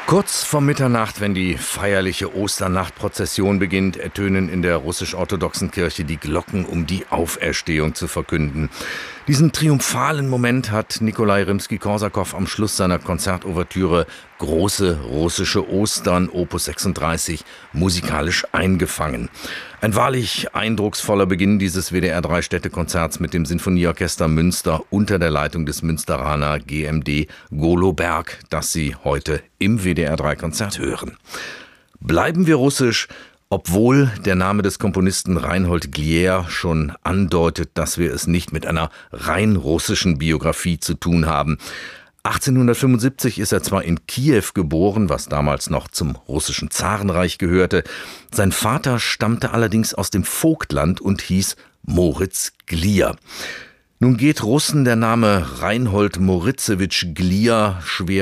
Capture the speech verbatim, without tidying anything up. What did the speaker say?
Kurz vor Mitternacht, wenn die feierliche Osternachtprozession beginnt, ertönen in der russisch-orthodoxen Kirche die Glocken, um die Auferstehung zu verkünden. Diesen triumphalen Moment hat Nikolai Rimski-Korsakow am Schluss seiner Konzertouvertüre Große russische Ostern, Opus sechsunddreißig, musikalisch eingefangen. Ein wahrlich eindrucksvoller Beginn dieses W D R drei Städtekonzerts mit dem Sinfonieorchester Münster unter der Leitung des Münsteraner G M D Golo Berg, das Sie heute im W D R drei Konzert hören. Bleiben wir russisch, obwohl der Name des Komponisten Reinhold Glier schon andeutet, dass wir es nicht mit einer rein russischen Biografie zu tun haben. achtzehnhundertfünfundsiebzig ist er zwar in Kiew geboren, was damals noch zum russischen Zarenreich gehörte. Sein Vater stammte allerdings aus dem Vogtland und hieß Moritz Glier. Nun geht Russen der Name Reinhold Moritzewitsch Glier schwer